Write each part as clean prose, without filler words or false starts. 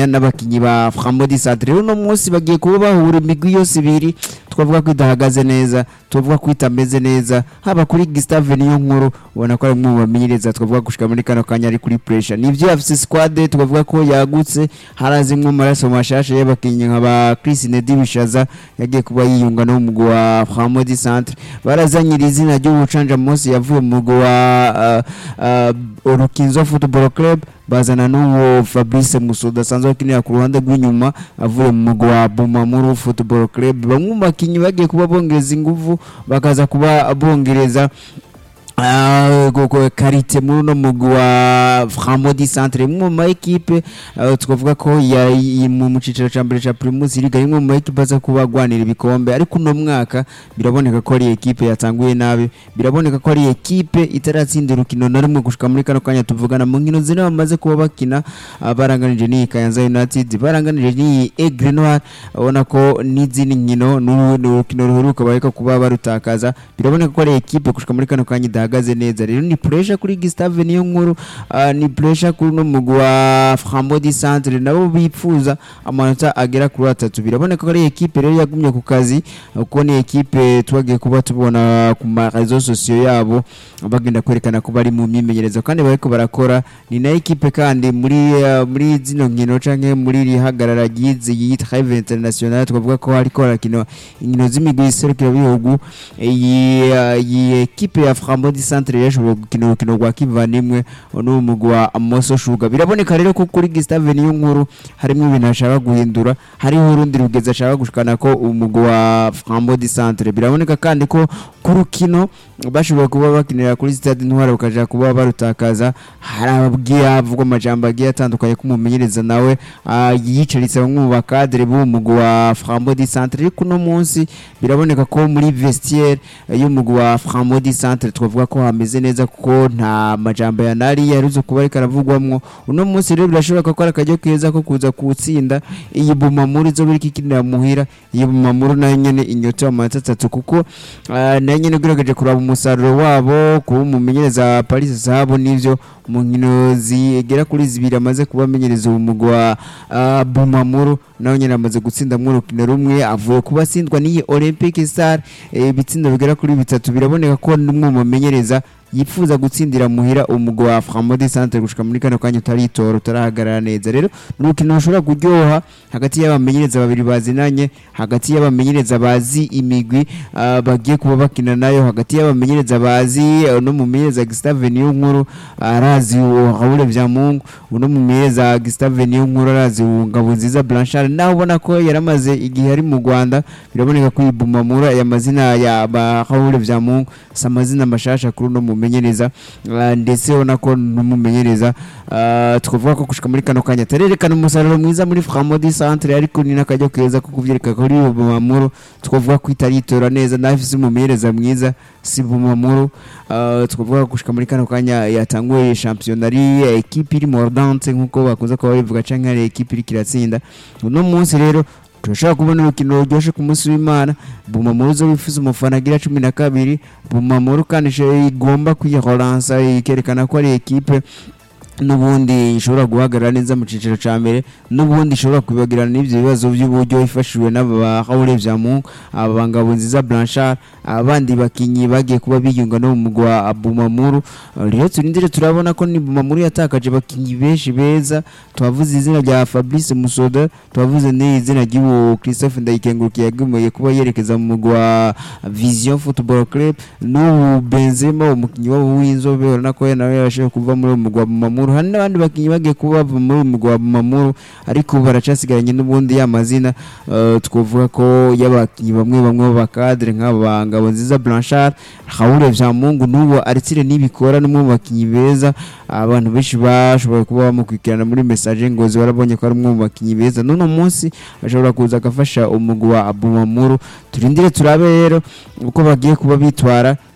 n'abakinyi ba Framodi Centre uno munsi bagiye kuba bahura imigwi yose ibiri twavuga ko idahagaze neza tuvuga ko itameze neza haba kuri Gustave niyo nkuru ubona ko ari mu bamenyereza twavuga gushika muri kano kanya ari kuri pressure nivyo afise squad twavuga ko yagutse harazi mu maraso mashasha y'abakinyi nk'aba Chris Nedibishaza yagiye kuba yiyunga no mu wa Framodi Centre barazanyira izina ry'ubucanja munsi yavuye mu wa Urukinzo Football Club bazana n'uwo Fabrice Musoda sanzwe akinira ku ruhande rw'inyuma avuye mu wa Bumamuru Football Club bamwe bakinyi bagiye kuba bongereza ingufu bakaza kuba bongereza karite muri no mugwa Framodi Centre mu ma equipe twavuga ko mu ciciro ca mbere ca Primus League mu ma equipe aza kubagwanira ibikombe ariko no mwaka biraboneka ko ari equipe yatanguye nabi biraboneka ko ari equipe itaratsinda urukino na rumwe gushika muri kano kanya tuvugana mu nkino zine bamaze kuba bakina baranganije ni Kayanza United baranganije ni Aigle Noir ubona ko n'izindi nkino n'urukino ruheruka bareka kuba barutakaza biraboneka ko ari equipe gushika muri kano kanya hagaze neza rero ni pressure kuri Gustave niyo nkuru ni pressure kuri no mugwa Framodi Centre nabo bipfuza amanota agera kuri 3 biraboneka ko ari equipe rero yagumye ku kazi uko ni equipe twagiye kuba tubona ku ma réseaux sociaux yabo bagenda kwerekana ko bari mu myimenyerezo kandi bariko barakora ni na equipe kandi muri zino nkino canke muri rihagarara gize yitwa international twavuga ko hariko harakino inkino z'imigwi iserukira bihugu iyi equipe ya Framodi Centre yashobora gukina urukino rwa kivanimwe no mugwa Amoso Shuga biraboneka rero ko kuri Gustave niyo nkuru harimo ibintu ashaka guhindura hariho urundi rugeza ashaka gushikana ko umugwa Framodi Centre biraboneka kandi ko ku rukino bashobora kuba bakinira kuri stade Ntwara ukaja kuba barutakaza harabwiye avugwa amajambo agiye atandukanye kumumenyereza nawe yicaritse bamwe mu bakadre b'umugwa Framodi Centre ariko no munsi biraboneka ko muri vestiaire y'umugwa Framodi Centre twavuga ko hameze neza kuko nta majambo ya nari yaruzo kuba ariko aravugwamwo uno munsi rero birashoboka ko arakajyo keza ko kuza kutsinda iyi Bumamuru zo biri kikinira muhira iyi Bumamuru nayo nyene inyota amanota 3 kuko nayo nyene gerageje kuraba umusaruro wabo ku mumenyereza Paris Sahabo nivyo mu nkino zigera kuri zibiri amaze kubamenyereza umugwa Bumamuru nayo nyene amaze gutsinda mu rukino rumwe avuye kuba sindwa ni Olympique Star bitsinda bigera kuri 3 biraboneka ko n'umwe mumenyereza yifuza gutsindira muhira umugwa wa Framodi Centre gushika muri kano kanya utaritora utarahagarara neza rero n'urukino rushobora kuryoha hagati y'abamenyereza babiri bazinanye hagati y'abamenyereza bazi imigwi bagiye kuba bakina nayo hagati y'abamenyereza bazi no mumenyereza Gustave niyo nkuru arazi Raoul Vyamungu no mumenyereza Gustave niyo nkuru arazi Ngabonziza Blanchard naho ubona ko yaramaze igihe ari mu Rwanda biraboneka ko Bumamura ya mazina ya Raoul Vyamungu samazina mashasha kuri no mumenyereza ndetse ubona ko numumenyereza twavuga ko gushika muri kano kanya tarerekana umusaruro mwiza muri Framodi Centre ariko ni nakajyo keza ko kuvyereka kuri Bumamuru twavuga ko itaritora neza nafise umumenyereza mwiza si Bumamuru twavuga gushika muri kano kanya yatanguye championari equipe iri mordante nkuko bakunze ko babivuga canke ari equipe iri kiratsinda uno munsi rero turashaka kubona urukino rwoshe ku munsi w'Imana Bumamuru zo bifuza umufana agira 12 Bumamuru kandi igomba kwihoransa ikerekana ko ari equipe nubundi ishobora guhagarara neza mu ciciro ca mbere nubundi ishobora kubagirana n'ivyo bibazo by'uburyo ifashijwe n'aba Raoul Vyamungu Ngabonziza Blanchard abandi bakinyi bagiye kuba biyunga no mu mugwa Bumamuru rero turindire turabona ko ni Bumamuru yatakaje bakinyi benshi beza twavuze izina rya Fabrice Musoda twavuze n'izina ry'uwo Christophe Ndayikengurukiye yagumoye kuba yerekeza mu mugwa Vision Football Club no Benzema umukinyi w'inzobe urana ko nawe yashoboye kuva muri mugwa Bumamuru hano abandi bakinyi bagiye kuba muri mugwa Bumamuru ariko baracasigaranye n'ubundi y'amazina twavuga ko y'abakinyi bamwe bakadre nk'aba Ngabonziza Blanchard Raoul Vyamungu nubo aritire nibikora no mu bakinyi beza abantu benshi bashoboye kuba bamukwikirana muri message ngozi barabonye ko ari mu bakinyi beza none munsi bashobora kuza gafasha umugwa Bumamuru turindire turabe rero uko bagiye kuba bitwara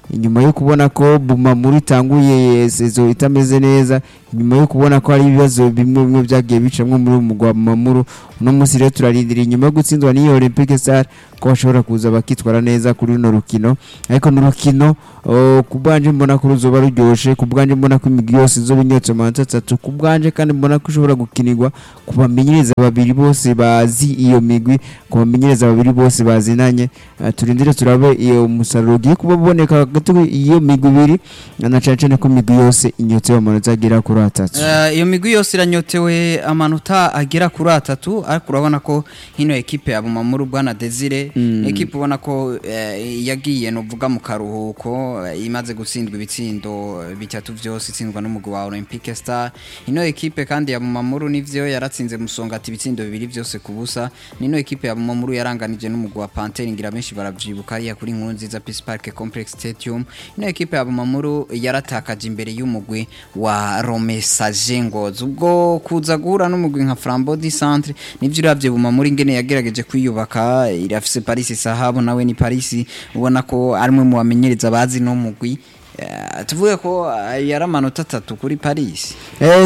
inyuma yo kubona ko Bumamuru itanguye sezo itameze neza, inyuma yo kubona ko hari ibibazo bimwe bimwe byagiye bicamwe muri umugwa Bumamuru, uno munsi rero turarindira inyuma yo gutsindwa n'iyo Olympique Star ko bashobora kuza bakitwara neza kuri runo rukino. Ariko n'urukino kubwanje mbona ko ruzoba ruryoshe, kubwanje mbona ko imigwi yose izoba inyotse amanota 3, kubwanje kandi mbona ko ushobora gukinirwa kubamenyereza babiri bose bazi iyo migwi, kubamenyereza babiri bose bazinanye. Turindire turabe iyo umusaruro ugiye kuba uboneka hagati iyo migwi ibiri, na cyane ko imigwi yose inyotse amanota agera kuri 3. Iyo migwi yose iranyotewe amanota agera kuri 3, ariko urabona ko hino equipe ya Bumamuru bwana Desire equipe ubona ko yagiye no vuga mu karuhuko, imaze gutsindwa ibitsindo bitatu byose itsindwa n'umugwi wa Olympique Star. Hino equipe kandi ya Bumamuru nivyo yaratsinze Musongati ibitsindo bibiri byose kubusa. Nino equipe ya Bumamuru yaranganije n'umugwi wa Panthère, ngira benshi baravyibuka ya kuri Nkurunziza Peace Park Complex Stadium. Hino equipe ya Bumamuru yaratakaje imbere y'umugwi wa Romesaje Ngozi, ubwo kuza guhura n'umugwi nka Flambeau du Centre nivyo uravye Bumamuru ingene yagerageje kwiyubaka, irafise Paris Sahabo nawe ni Paris ubona ko arimwe mu bamenyereza bazi no mugwi. Tuvuge ko yaramanota 3 kuri Paris.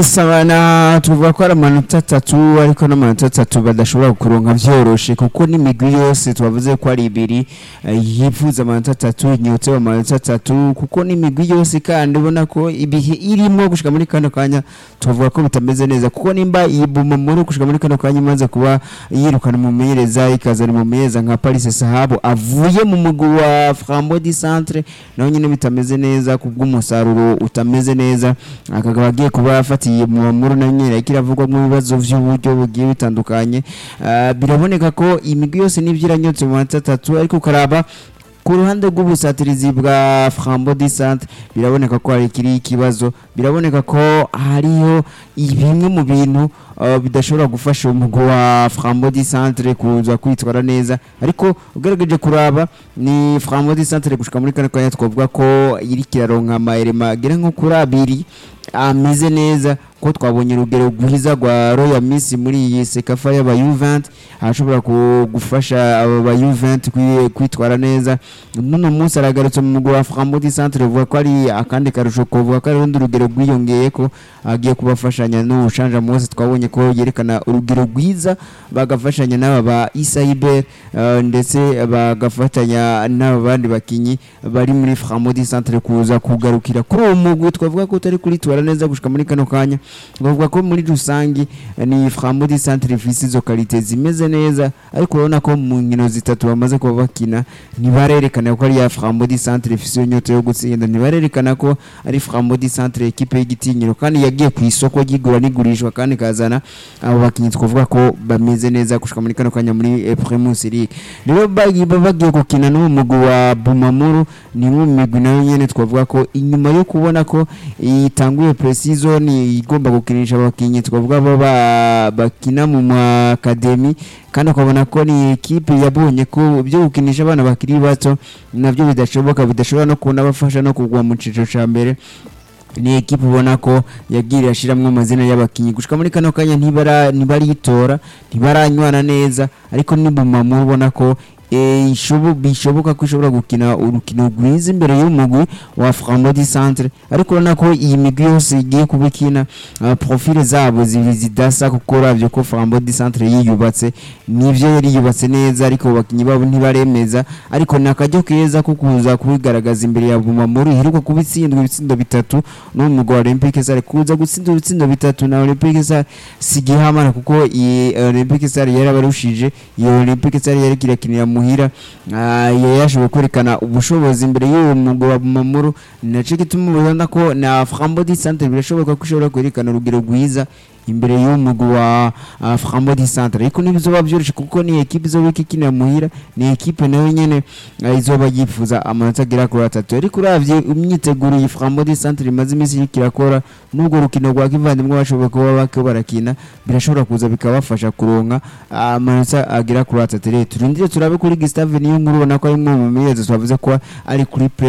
Sabana tuvuga ko aramanota 3, ariko n'amanota 3 badashobora kuronka vyoroshe, kuko n'imigwi yose twavuze ko ari ibiri yifuza amanota 3, nyotse amanota 3, kuko n'imigwi yose kandi ubona ko ibihe irimo gushika muri kano kanya tuvuga ko bitameze neza, kuko nimba Bumamuru gushika muri kano kanya imaze kuba yirukana mu menyereza ikazana mu menyereza nka Paris Sahabo avuye mu mugwi wa Flambeau du Centre, naho nyine bitameze neza kubw'umusaruro utameze neza, akagaba agiye kuba afatiye Bumamuru na nyine kiravugwa mu bibazo by'uburyo bugiye bitandukanye. Biraboneka ko imigwi yose nivyiranyotse mu 3, ariko karaba ku ruhande rw'ubusatirizi bwa Flambeau du Centre biraboneka ko hari kiri ikibazo, biraboneka ko hariho ibimwe mu bintu bidashobora gufasha umugwi wa Flambeau du Centre kuza kwitwara neza. Ariko ugerageje kuraba ni Flambeau du Centre gushika muri kane kanya twavuga ko iri kiraronka amaelema agera nko kuri 2 ameze neza, ko twabonye urugero guhiza rwa Royal Miss muri iyi Sekafa y'aba Juventus ashobora gufasha aba Juventus kwitwara neza. None munsi aragarutse mu mugwi wa Flambeau du Centre vuga ko ari akandi karusho, ko vuga ko ari urundi rugero rwiyongeye ko agiye kubafashanya n'ubushanja Mose, twabonye ko yerekana urugero rwiza bagafashanya n'aba ba Isaiber ndetse bagafatanya n'abandi bakinyi bari muri Flambeau du Centre kuza kugarukira kuri uwo mugwi twavuga ko utari kuri twara neza gushika muri kano kanya. Bavuga ko muri rusangi ni Flambeau du Centre ifise izo qualité zimeze neza, ariko urabona ko mu nkino zitatu bamaze kuba bakina ntibarerekana ko ari ya Flambeau du Centre ifise inyoto yo gutsinda, ntibarerekana ko ari Flambeau du Centre equipe y'igitinyiro kandi yagiye ku isoko gigura nigurishwa kandi kazana abo bakinyi twavuga ko bameze neza gushika muri kano kanya muri Premier League. Rero bagiye gukina no mu mugwi wa Bumamuru, ni mu migwi nayo nyene twavuga ko inyuma yo kubona ko itanguye pre-season igomba gukinisha abakinyi twavuga bakina mu academy, kandi ukabona ko ni equipe yabonye ko byo gukinisha abana bakiri bato navyo bidashobora no kubona bafasha no kugwa mu ciciro ca mbere. Ni equipe ubona ko yagiriye ashiramwe amazina y'abakinyi gushika muri kano kanya ntibaritora ntibaranywana neza, ariko ni Bumamuru ubona ko bishoboka ko ishobora gukina urukino rwiza imbere y'umugwi wa Flambeau du Centre. Ariko urabona ko iyi migwi yose igiye kubikina profile zabo zidasa, kuko uravye ko Flambeau du Centre yiyubatse nivyo yari yubatse neza, ariko bakinyi babo ntibaremeza. Ariko nakajyo keza ko kuza kubigaragaza imbere ya Bumamuru iheruka kubitsindwa ibitsindo 3 no mu Olympique Star, kuza gutsinda ibitsindo 3 na Olympique Star sigihamana, kuko iyi Olympique Star yarabarushije. Iyo Olympique Star yari kirakinira muhira yashoboye kwerekana ubushobozi imbere y'uwo mugwi wa Bumamuru, naco gituma ubona ko na Flambeau du Centre birashoboka ko ushobora kwerekana urugero rwiza imbere y'umugwi wa Flambeau du Centre. Ariko nibizoba byoroshe kuko ni equipe izoba ikinira muhira, ni equipe nayo nyene izoba yifuza amanota agera kuri 3. Ariko uravye imyiteguro ya Flambeau du Centre imaze imisi kirakora n'ubwo rukino rwa kivandimwe bashoboye kuba bake barakina, birashobora kuza bikabafasha kuronka amanota agera kuri 3. Turindire turabe kuri Gustave niyo nkuru ubona ko ari mu menyereza twavuze ko ari kuri pressure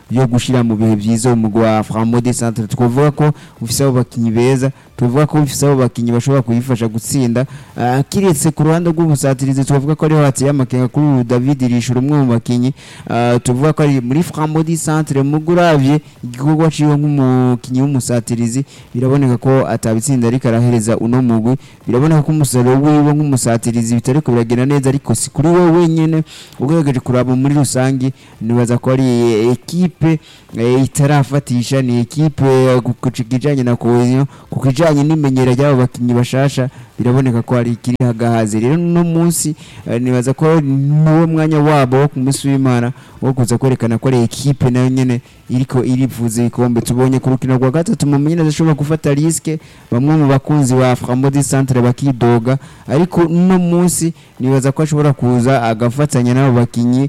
yo gushira mu bihe byiza umugwi wa Framodi Centre twavuga ko ufise abo bakinyi beza tuvuga ko ufise abo bakinyi bashobora kuyifasha gutsinda kiretse ku ruhande rw'ubusatirizi tuvuga ko ariho hateye amakenga kuri David Rishura umwe mu bakinyi tuvuga ko ari muri Framodi Centre muguravye igikorwa ciwe nk'umukinyi w'umusatirizi biraboneka ko atabitsinda ariko arahereza uno mugwi biraboneka ko umusaruro wiwe nk'umusatirizi bitariko biragenda neza ariko si kuri we wenyene ugerageje kuraba muri rusangi nibaza ko ari ekipe itarafatisha ni ekipe kukijanye na cohesion kukijanye n'imenyera ry'abo bakinyi bashasha biraboneka ko ari kiri hagahaze rero no munsi nibaza ko nuwo mwanya wabo ku munsi w'Imana wo kuza kwerekana ko ari ekipe nayo nyene iriko irivuze ikombe tubonye ku rukino rwa gatatu mu menyera zishobora gufata riske bamwe mu bakunzi ba Framodi Centre bakidoga ariko no munsi nibaza ko ashobora kuza agafatanya n'abo bakinyi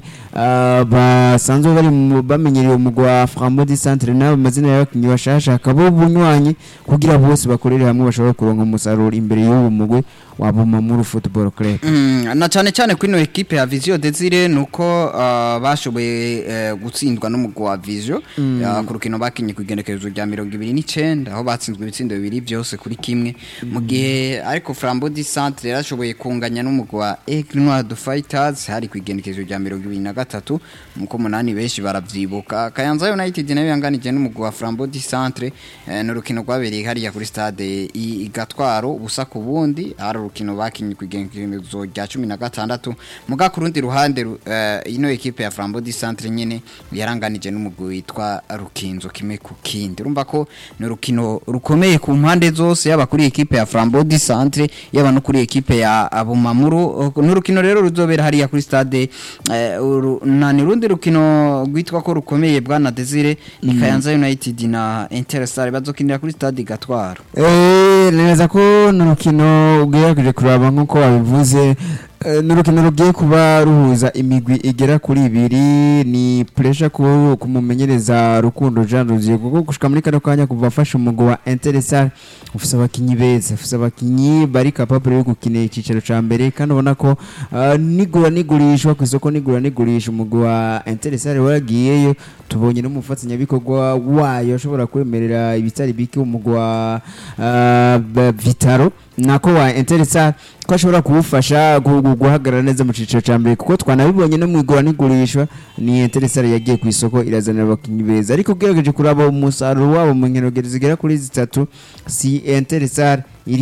basanzwe bari bamenyereye umugwi wa Framodi Centre n'abo mazina y'abakinyi bashasha akabo bunywanyi kugira bose bakorere hamwe bashobora kuronka umusaruro imbere y'uwo mugwi wa Bumamuru Football Club na cyane kuri no equipe ya Vision Desire nuko bashoboye gutsindwa n'umugwi wa Vision ku rukino bakinye ku igenekerezo rya 29 aho batsinzwe ibitsindo bibiri byose kuri kimwe mu gihe ariko Framodi Centre yarashoboye kunganya n'umugwi wa Aigle Noir de Fighters hari ku igenekerezo rya 23 muko munani benshi baravyibuka Kayanza United nayo yanganije n'umugwi wa Framodi Centre n'urukino rwabereye hariya kuri stade Igatwaro ubusa ku bundi hari urukino bakinye ku igenekerezo rya 16 muga ku rundi ruhande ino equipe ya Framodi Centre nyene yaranganije n'umugwi witwa Rukinzo kimwe ku kindi urumva ko ni urukino rukomeye ku mpande zose yaba kuri equipe ya Framodi Centre yaba no kuri equipe ya Abumamuru n'urukino rero ruzobera hariya kuri stade nani rundi rukino rwitwa ko rukomeye bwana Desire ni Kayanza United na Interstar bazokinira kuri stade Gatwaro neza ko n'urukino ugerageje kuraba nkuko wabivuze n'urukino rugiye kuba ruhuza imigwi igera kuri ibiri ni pressure ko kumumenyereza Rukundo Jean Rosier kuko gushika muri kano kanya kuva afasha umugwi wa Interstar ufise abakinyi beza ufise abakinyi bari capable yo gukina ikicero ca mbere kandi ubona ko nigurishwa ku isoko nigurisha umugwi wa Interstar waragiyeyo tubonye n'umufatanya bikorwa wayo ashobora kwemerera ibitari biki umugwi wa Vitaro nako wa Interstar ko ashobora kuwufasha guhagarara neza mu ciciro ca mbere kuko twanabibonye no mwigura nigurishwa ni Interstar yagiye ku isoko irazanira abakinyi beza ariko gerageje kuraba umusaruro wabo mu nkino zigera kuri zitatu si Interstar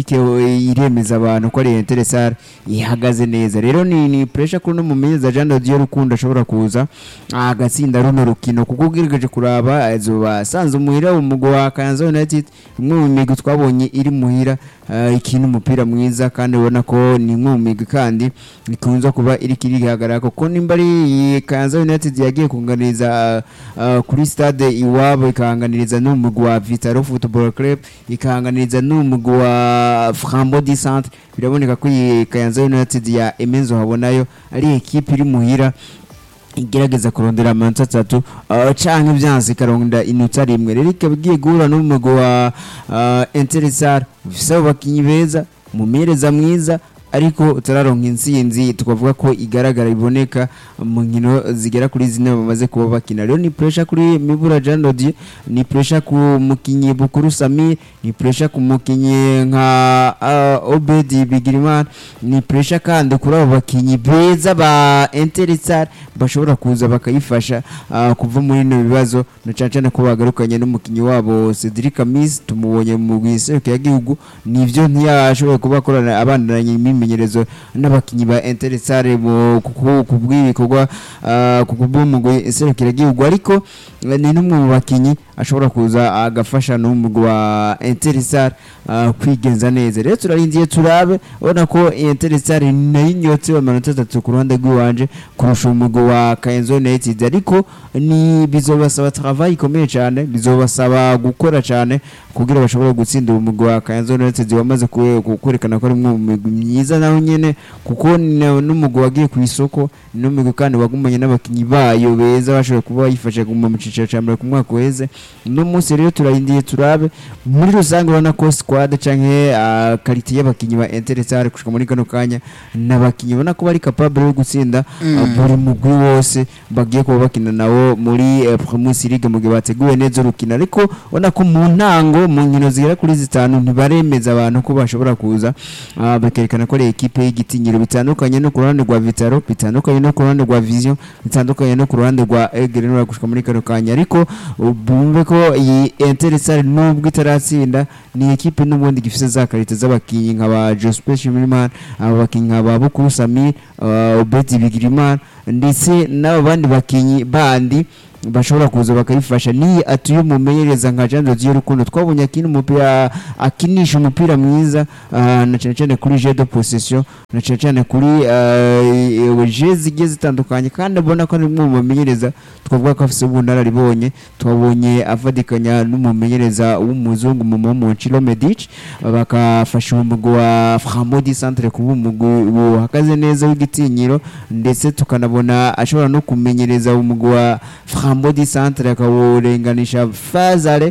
iremeza abantu ko ari Interstar ihagaze neza rero ni pressure kuri no mumenyeza Jean Dieu Rukundo ashobora kuza agatsinda runo rukino kuko gerageje kuraba azoba sanze umuhira umugwi wa Kayanza United umwe mu migwi twabonye iri muhira ikintu umupira mwiza kandi ubona ko ni umwe mu migwi kandi ikunze kuba iri kirihagarara kuko nimba ari Kayanza United yagiye kunganiriza kuri stade iwabo ikahanganiriza n'umugwi wa Vitaro Football Club ikahanganiriza n'umugwi wa Framodi Centre biraboneka ko Kayanza United ya Emenzo habonayo ari equipe iri muhira igerageza kurondera amanota 3 canke byanze karonda inota rimwe rero ikabigiye guhura n'umugwi wa Interstar ufise abakinyi beza mumereza mwiza ariko utararonka insinzi tukavuga ko igaragara iboneka mu nkino zigera kuri zine bamaze kuba bakina rero ni pressure kuri Mibura Jean Dieu ni pressure ku mukinyi Bukuru Sami ni pressure ku mukinyi nka Obedi Bigirimana ni pressure kandi kuri abo bakinyi beza ba Interstar bashobora kuza bakayifasha kuva muri no bibazo na cyane ko bagarukanye n'umukinyi wabo Cedric Amis tumubonye mu giserukiro y'igihugu nivyo ntiyashoboye kuba korana abandanye imimenyerezo n'abakinyi ba Interstar kubwibikorwa kukubumugwe iserukiro y'igihugu ariko ni numwe mu bakinyi ashobora kuza agafasha n'umugwi wa Interstar kwigenza neza rero turarindiye turabe ubona ko Interstar nayinyotse amanota 3 ku ruhande rw'iwanje kurusha umugwi wa Kayanza United ariko ni bizobasaba travail ikomeye cyane bizobasaba gukora cyane kugira bashobore gutsinda umugwi wa Kayanza United wamaze kwerekana ko ari umwe mu migwi myiza myiza naho nyene kuko n'umugwi wagiye ku isoko n'umugwi kandi wagumanye n'abakinyi bayo beza bashobora kuba bayifashe mu ciciro ca mbere ku mwaka uheze. No munsi rero turahindiye turabe muri rusange ubona ko squad canke quality y'abakinyi ba Interstar kushika muri kano kanya n'abakinyi ubona ko bari capable yo gutsinda buri mugwi wose bagiye kuba bakina nawo muri Primus League mu gihe bateguye neza urukino, ariko ubona ko mu ntango mu nkino zigera kuri zitanu ntibaremeza abantu ko bashobora kuza bakerekana ko ari equipe y'igitinyiro, bitandukanye no ku ruhande rwa Vitaro, bitandukanye no ku ruhande rwa Vision, bitandukanye no ku ruhande rwa Aigle no gushika muri kano kanya, ariko bumve ko iyi Interstar nubwo itaratsinda ni equipe n'ubundi gifise za qualité z'abakinyi nka ba Joseph Shimirimana, abakinyi nka ba Bukuru Samir, Obedi Bigirimana ndetse n'abandi bakinyi bandi bashobora kuza bakayifasha. Ni atuye umumenyereza nka Jean Dodier Rukundo twabonye akina umupira akinisha umupira mwiza na cyane kuri jeu de possession na cyane kuri jeu zigiye zitandukanye, kandi abona ko ari mu mumenyereza twavuga ko afise ubunararibonye. Twabonye avadikanya n'umumenyereza w'umuzungu mu Chilo Medic bakafasha umugwi wa Framodi Centre kuba umugwi hakaze neza w'igitinyiro, ndetse tukanabona ashobora no kumenyereza umugwi wa Framodi Centre akawurenganisha Fazare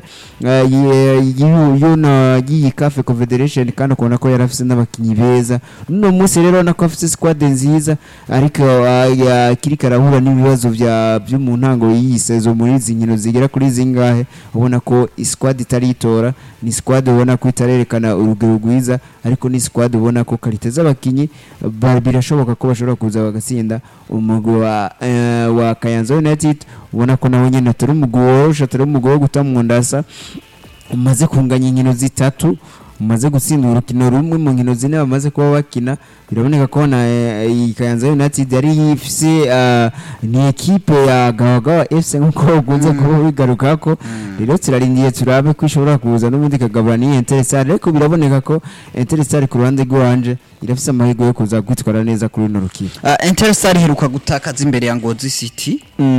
y'iyi CAF Confederation, kandi ukabona ko yarafise n'abakinyi beza. No munsi rero nako afise squad nziza, ariko kiri karahura n'ibibazo byo mu ntango y'iyi season muri izi nkino zigera kuri zingahe, ubona ko squad itaritora, ni squad ubona ko itarerekana urugero rwiza, ariko ni squad ubona ko qualité z'abakinyi birashoboka ko bashobora kuza bagatsinda umugwi wa Kayanza United. Ubona ko nawe nyene atari umugwi woroshe, atari umugwi wo gutamwondasa, umaze kunganya inkino zitatu, umaze gutsinda urukino rumwe mu nkino zine bamaze kuba bakina. Biraboneka ko na Kayanza United yari yifise ni equipe ya Gawagawa FC nkuko ugunze kuba bigarukako. Rero turarindiye turabe ko ishobora kuza n'ubundi kagabura ni Interstar, ariko biraboneka ko Interstar ku ruhande rwanje irafise amahirwe yo kuza kwitwara neza kuri no rukino. Interstar iheruka gutakaza imbere ya Ngozi City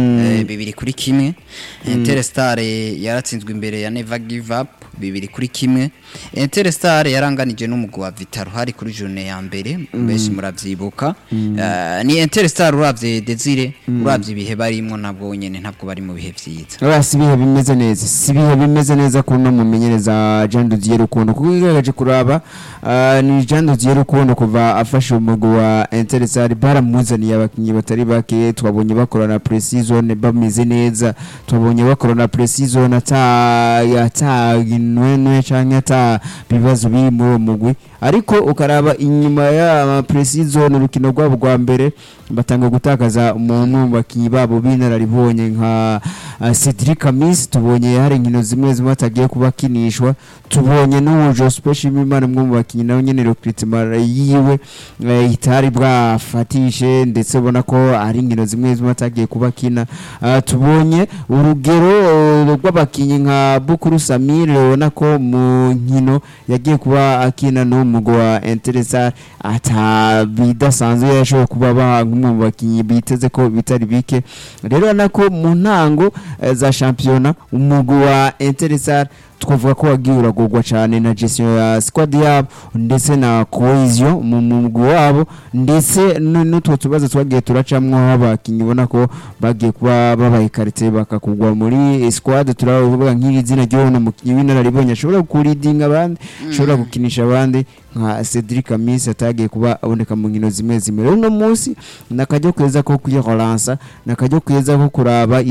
2-1. Interstar yaratsinzwe imbere ya Never Give Up 2-1. Interstar yaranganije n'umugwi wa Vitaro hari kuri journée ya mbere, benshi muravyibuka. Ni Interstar uravye Desire, uravye ibihe barimwo nabwo nyene ntabwo bari mu bihe vyiza. Si bihe bimeze neza, si bihe bimeze neza kuno mumenyereza Jean Dodier Rukundo, kuko igerageje kuraba ni Jean Dodier Rukundo kuva afashe umugwi wa Interstar baramuzaniye abakinyi batari bake. Twabonye bakorana pre-season bameze neza, twabonye bakorana pre-season ata ginwenwe canke ata bibazo biri mu mugwi, ariko ukaraba inyuma ya pre-season urukino rwabo rwa mbere batanga gutakaza umuntu mu bakinyi babo binararibonye nka Cedric Kamis. Tubonye hari inkino zimwe atagiye kubakinishwa, tubonye n'uwo Joseph Shimirimana mu bakinyi nawe nyene recruitment yiwe itari bwafatishe, ndetse ubona ko ari inkino zimwe atagiye kubakina. Tubonye urugero rw'abakinyi nka Bukuru Samir, ubona ko mu nkino yagiye kuba akina n'umugwi wa Interstar atabidasanzwe yashoboye kuba mu bakinyi biteze ko bitari bike. Rero nako mu ntango za championnat umugwi wa Interstar twavuga ko wagiye uragurwa cyane na gestion ya squad yabo ndetse na cohesion mu mugwi wabo, ndetse n'utwo tubazo twagiye turacamwo abakinyi ubona ko bagiye kuba babaye qualité bakakugwa muri squad. Turavuga nk'iri zina ryo no mukinyi w'inararibonye ashobora kuridinga abandi, ashobora gukinisha abandi nka Cedric Kamis atagiye kuba aboneka mu nkino zimwe. Rero no munsi nakajyo kweza ko kuyihoransa, nakajyo kweza ko kuraba